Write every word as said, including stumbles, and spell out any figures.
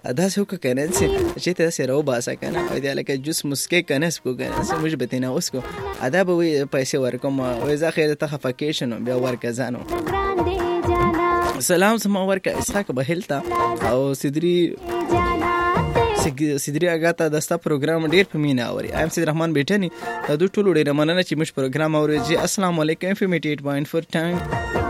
دا څه وکړه کنه چې ته داسې راوباسه کنه وایي دا لکه جوس مسکې کنه سکو کنه څه موږ به ترېنه وڅښو دا به وایي پیسې ورکوم وایي زه خیر ته خفه کېږې نو بیا ورکه ځانو سلام زما ورکه اسحاق بهل ته او سدري سدري اگا ته د ستا پروګرام ډیر په مینه اوري ایم سید رحمان بیٹنی د دوی ټولو ډیره مننه چې موږ پروګرام اوري. السلام علیکم اف ام اټ پوینټ فور ټایم